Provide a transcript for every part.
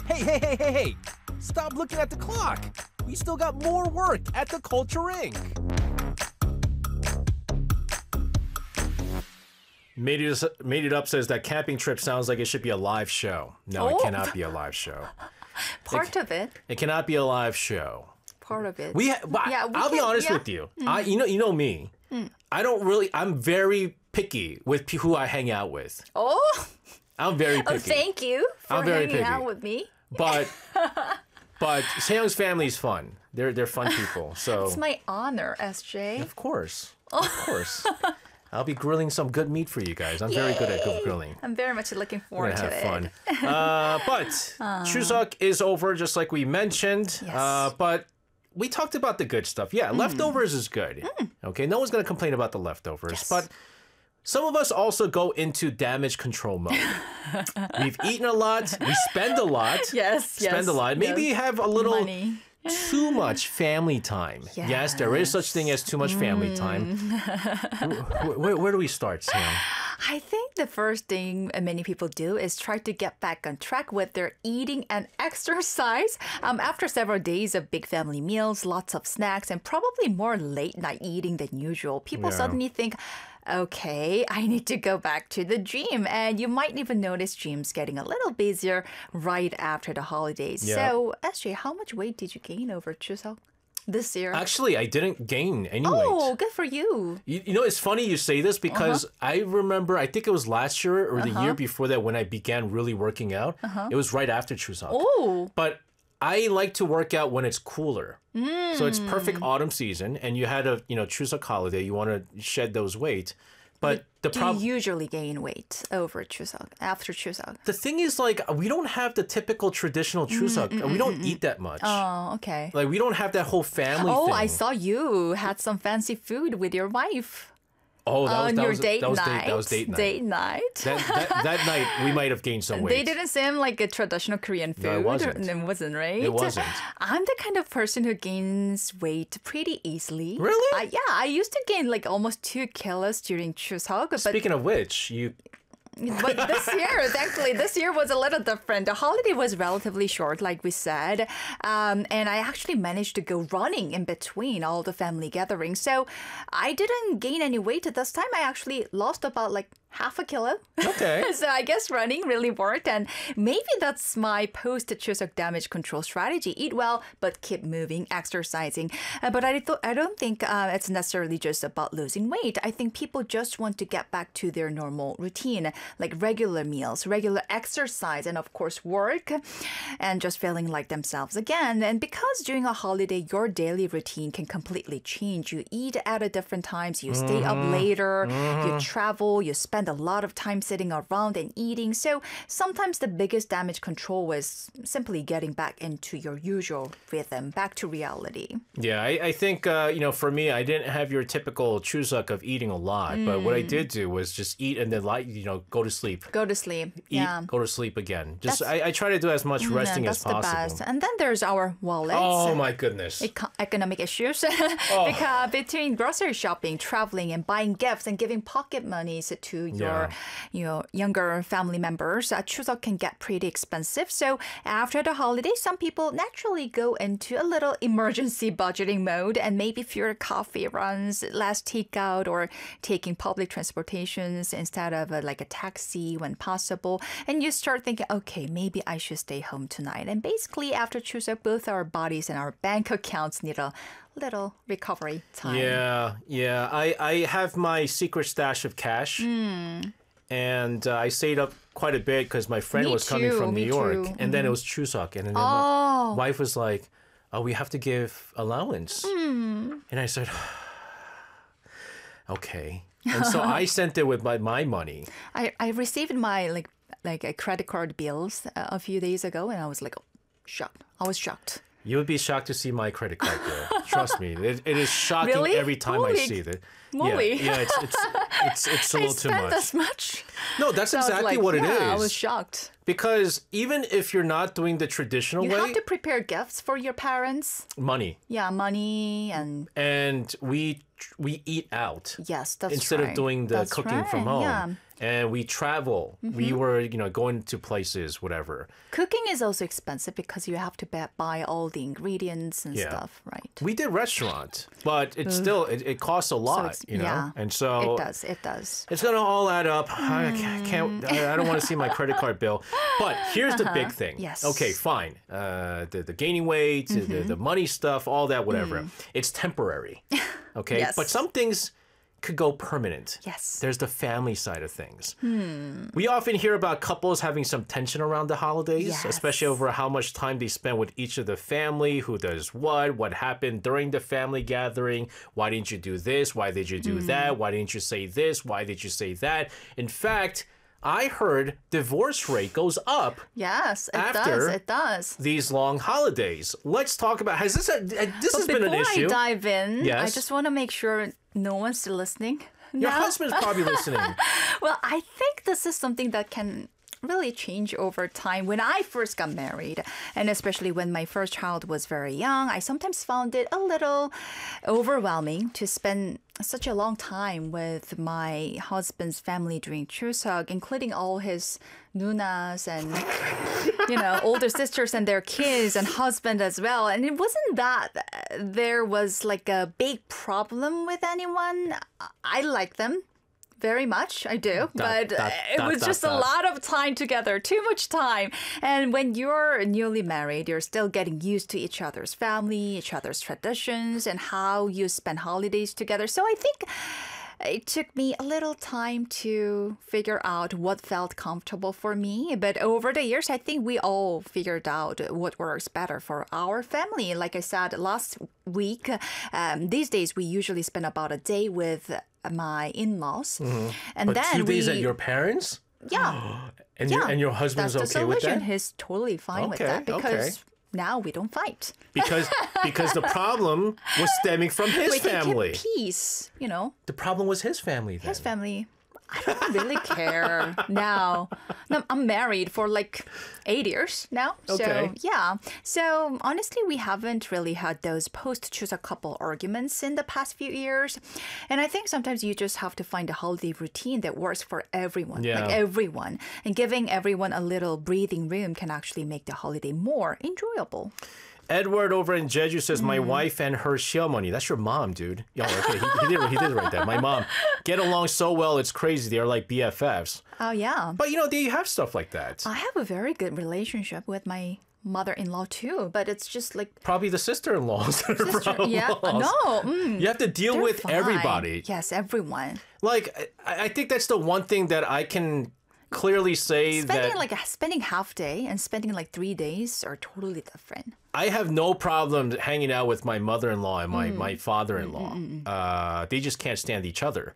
Hey! Stop looking at the clock! We still got more work at the Culture Inc. Made it up says that camping trip sounds like it should be a live show. No, it cannot be a live show. Part of it. It cannot be a live show. Part of it. I'll be honest with you. You know me. I don't really. I'm very picky with who I hang out with. Oh. I'm very picky. Oh, thank you for hanging out with me. But Seyoung's family is fun. They're fun people. So it's my honor, SJ. Of course. I'll be grilling some good meat for you guys. I'm very good at grilling. I'm very much looking forward to it. Have fun. But Chuseok is over, just like we mentioned. Yes. But we talked about the good stuff. Yeah, leftovers is good. Okay, no one's going to complain about the leftovers. Yes. But some of us also go into damage control mode. We've eaten a lot. We spend a lot. Spend a lot. Maybe have a little money. Too much family time. Yes, there is such thing as too much family time. Where do we start, Sam? I think the first thing many people do is try to get back on track with their eating and exercise. After several days of big family meals, lots of snacks, and probably more late night eating than usual, people suddenly think, okay, I need to go back to the gym. And you might even notice gyms getting a little busier right after the holidays. Yep. So, SJ, how much weight did you gain over Chuseok this year? Actually, I didn't gain any weight. Oh, good for you. You know, it's funny you say this because I remember, I think it was last year or the year before that when I began really working out. It was right after Chuseok. Oh. But I like to work out when it's cooler. So it's perfect autumn season and you had a, Chuseok holiday, you want to shed those weight. But do you usually gain weight over Chuseok, after Chuseok? The thing is, we don't have the typical traditional Chuseok. We don't eat that much. Oh, okay. We don't have that whole family thing. Oh, I saw you had some fancy food with your wife. Oh, that was date night. That was date night. Date night. That night, we might have gained some weight. They didn't seem like a traditional Korean food. No, it wasn't. It wasn't, right? It wasn't. I'm the kind of person who gains weight pretty easily. Really? I used to gain almost 2 kilos during Chuseok. Speaking of which, But this year was a little different. The holiday was relatively short, like we said. And I actually managed to go running in between all the family gatherings. So I didn't gain any weight this time. I actually lost about half a kilo. Okay. So I guess running really worked. And maybe that's my post-Chuseok damage control strategy. Eat well, but keep moving, exercising. But I don't think it's necessarily just about losing weight. I think people just want to get back to their normal routine, like regular meals, regular exercise, and of course work, and just feeling like themselves again. And because during a holiday, your daily routine can completely change. You eat at a different times, you stay up later, you travel, you spend a lot of time sitting around and eating. So sometimes the biggest damage control was simply getting back into your usual rhythm, back to reality. Yeah, I think, for me, I didn't have your typical Chuseok of eating a lot. But what I did do was just eat and then, go to sleep. Go to sleep. Eat, go to sleep again. I try to do as much resting as possible. That's the best. And then there's our wallets. Oh, my goodness. Economic issues. Because between grocery shopping, traveling, and buying gifts and giving pocket monies to your younger family members, Chuseok can get pretty expensive. So after the holiday, some people naturally go into a little emergency budgeting mode and maybe fewer coffee runs, less takeout, or taking public transportations instead of a taxi when possible. And you start thinking, okay, maybe I should stay home tonight. And basically after Chuseok, both our bodies and our bank accounts need a little recovery time. Yeah. I have my secret stash of cash. And I stayed up quite a bit because my friend was coming from New York. And then it was Chuseok. And then my wife was like, oh, we have to give allowance. And I said, okay. And so I sent it with my money. I received my credit card bills a few days ago, and I was shocked. I was shocked. You would be shocked to see my credit card bill. Trust me, it is shocking every time I see it. Yeah, it's a little too much. As much? No, that's exactly what it is. I was shocked. Because even if you're not doing the traditional way... You have to prepare gifts for your parents. Money. Yeah, money and... And we eat out. Yes, that's instead right. of doing the cooking from home. Yeah. and we travel. We were, going to places, whatever. Cooking is also expensive because you have to buy all the ingredients and stuff, right? We did restaurant, but it's still it costs a lot, Yeah, and so it does. it's gonna all add up. I don't want to see my credit card bill. But here's the big thing. Yes. Okay, fine. The gaining weight, the money stuff, all that, whatever. It's temporary. Okay, Yes. but some things could go permanent. Yes. There's the family side of things. We often hear about couples having some tension around the holidays, Yes. especially over how much time they spend with each of the family, who does what happened during the family gathering, why didn't you do this, why did you do that, why didn't you say this, why did you say that. In fact, I heard divorce rate goes up Yes, it after does. It does. these long holidays. Let's talk about, this has been an issue. Before I dive in, I Yes. just want to make sure no one's still listening. Your now. husband's probably listening. Well, I think this is something that can really change over time. When I first got married, and especially when my first child was very young, I sometimes found it a little overwhelming to spend such a long time with my husband's family during Chuseok, including all his nunas and older sisters and their kids and husband as well. And it wasn't that there was like a big problem with anyone. I like them very much, I do, but it was just a lot of time together, too much time. And when you're newly married, you're still getting used to each other's family, each other's traditions, and how you spend holidays together. So I think it took me a little time to figure out what felt comfortable for me. But over the years, I think we all figured out what works better for our family. Like I said last week, these days we usually spend about a day with my in-laws. And But then 2 days at your parents? Yeah. And yeah. your husband's That's the okay with solution. that? He's totally fine with Okay, that because okay. now we don't fight. Because the problem was stemming from his We family. can keep peace, The problem was his family then. His family, I don't really care now. No, I'm married for like 8 years now. Okay. So, yeah. So, honestly, we haven't really had those post-Chuseok couple arguments in the past few years. And I think sometimes you just have to find a holiday routine that works for everyone. Yeah. Like everyone. And giving everyone a little breathing room can actually make the holiday more enjoyable. Edward over in Jeju says, my wife and her siomoni. That's your mom, dude. Yeah, okay, he did it right there. My mom. Get along so well, it's crazy. They're like BFFs. Oh, yeah. But, they have stuff like that. I have a very good relationship with my mother-in-law too, but it's just like Probably the sister-in-laws that are problems. yeah, no, You have to deal they're with fine. everybody. Yes, everyone. Like, I think that's the one thing that I can clearly say Spending half day and spending like 3 days are totally different. I have no problem hanging out with my mother-in-law and my father-in-law. They just can't stand each other.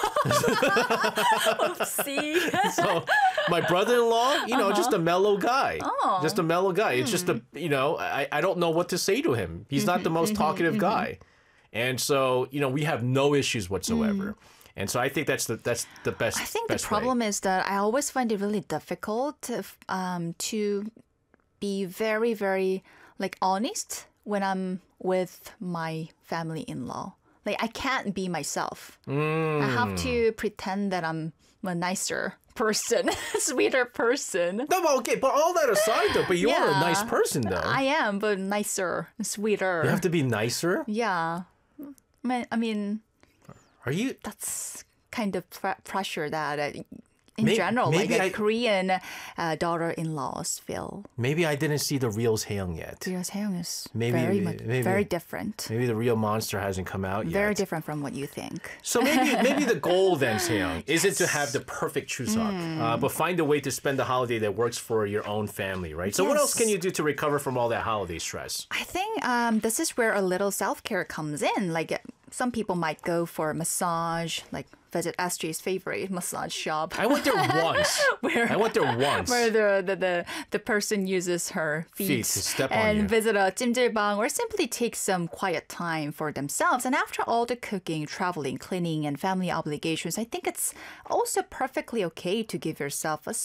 See? So my brother-in-law, just a mellow guy. Just a mellow guy. It's just I don't know what to say to him. He's not the most talkative guy. And so, we have no issues whatsoever. And so I think that's the best. I think the best problem way. is that I always find it really difficult to be very, very honest when I'm with my family-in-law. Like I can't be myself. I have to pretend that I'm a nicer person, sweeter person. No, but okay, but all that aside though, but you're a nice person though. I am, but nicer, sweeter. You have to be nicer? Yeah. I mean, Are you? that's kind of pressure that in May- general, maybe like Korean daughter-in-laws feel. Maybe I didn't see the real Haeyoung yet. Korean Haeyoung is Maybe- very different. Maybe the real monster hasn't come out yet. Very different from what you think. So maybe the goal then, Haeyoung, isn't to have the perfect Chuseok, but find a way to spend the holiday that works for your own family, right? So what else Yes. can you do to recover from all that holiday stress? I think this is where a little self-care comes in. Like some people might go for a massage, like visit SJ's favorite massage shop. I went there once. I went there once. Where the person uses her feet to step on and you. visit a 찜질방 or simply take some quiet time for themselves. And after all the cooking, traveling, cleaning, and family obligations, I think it's also perfectly okay to give yourself a small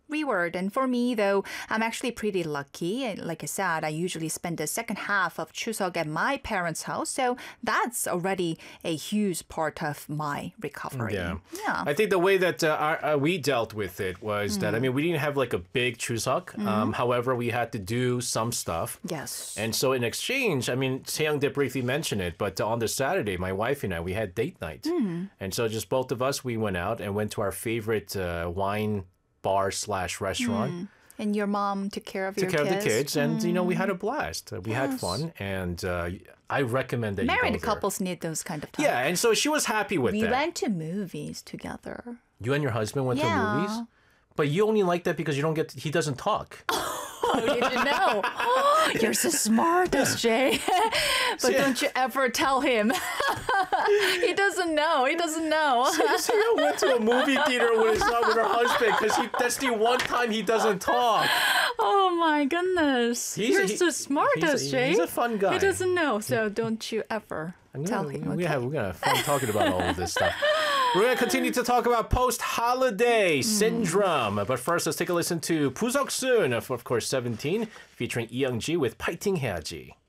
reward. And for me, though, I'm actually pretty lucky. And like I said, I usually spend the second half of Chuseok at my parents' house. So that's already a huge part of my recovery. Yeah. Yeah. I think the way that we dealt with it was that, I mean, we didn't have like a big Chuseok. However, we had to do some stuff. Yes. And so in exchange, I mean, Seyoung did briefly mention it, but on the Saturday, my wife and I, we had date night. And so just both of us, we went out and went to our favorite wine bar / restaurant. And your mom took care of your Took care kids? of the kids. And, you know, we had a blast. We had fun. And I recommend that you Married go there. couples need those kind of time. Yeah, and so she was happy with We that. went to movies together. You and your husband went to movies? But you only like that because he doesn't talk. Oh, you didn't know. You're so smart, SJ. But don't you ever tell him. He doesn't know. He doesn't know. Seyoung went to a movie theater with her husband because that's the one time he doesn't talk. Oh my goodness. You're so smart, SJ. He's a fun guy. He doesn't know, so don't you ever tell him. We're Okay? going to have fun talking about all of this stuff. We're going to continue to talk about post-holiday syndrome. But first, let's take a listen to 부석순, of course, 17, featuring Lee Young-ji with 파이팅 해야지.